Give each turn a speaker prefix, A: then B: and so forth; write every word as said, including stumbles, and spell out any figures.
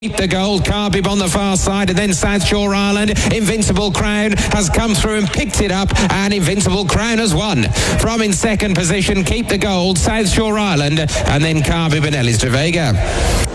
A: Keep the gold, Carbib on the far side, and then South Shore Island. Invincible Crown has come through and picked it up, and Invincible Crown has won. From in second position, Keep the Gold, South Shore Island, and then Carbib and Ellis de Vega.